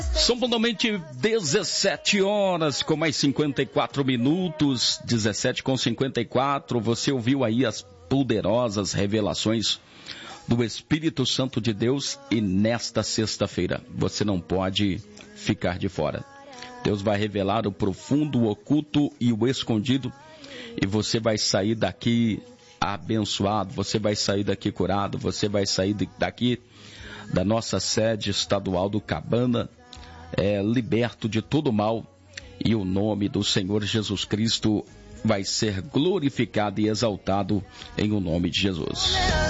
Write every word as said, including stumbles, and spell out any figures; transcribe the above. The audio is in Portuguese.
São pontualmente dezessete horas com mais cinquenta e quatro minutos, dezessete com cinquenta e quatro. Você ouviu aí as poderosas revelações do Espírito Santo de Deus e nesta sexta-feira você não pode ficar de fora. Deus vai revelar o profundo, o oculto e o escondido e você vai sair daqui abençoado, você vai sair daqui curado, você vai sair daqui da nossa sede estadual do Cabana, é, liberto de todo mal, e o nome do Senhor Jesus Cristo vai ser glorificado e exaltado em o nome de Jesus.